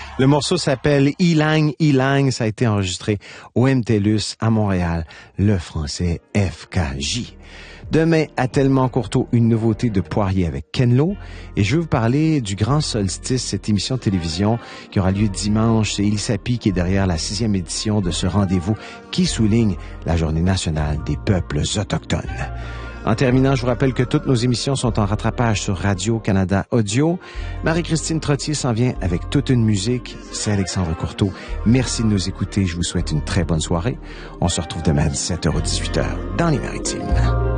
Le morceau s'appelle Ilang Ilang. Ça a été enregistré au MTLUS à Montréal. Le français FKJ. Demain, à Tellement Courteau, une nouveauté de Poirier avec Ken Lo. Et je vais vous parler du Grand Solstice, cette émission de télévision qui aura lieu dimanche. C'est Élie Sapi qui est derrière la 6e édition de ce rendez-vous qui souligne la Journée nationale des peuples autochtones. En terminant, je vous rappelle que toutes nos émissions sont en rattrapage sur Radio-Canada Audio. Marie-Christine Trottier s'en vient avec toute une musique. C'est Alexandre Courteau. Merci de nous écouter. Je vous souhaite une très bonne soirée. On se retrouve demain à 17h ou 18h dans les Maritimes.